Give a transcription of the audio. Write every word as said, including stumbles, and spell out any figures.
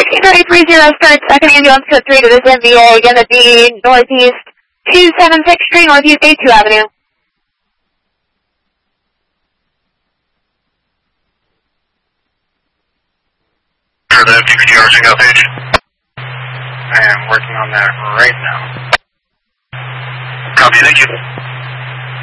sixteen thirty three zero, start second ambulance code three to this M V A, gonna be northeast two seventy-six Street, northeast eighty-two Avenue. For the D V D R single page. I am working on that right now. Copy, thank you.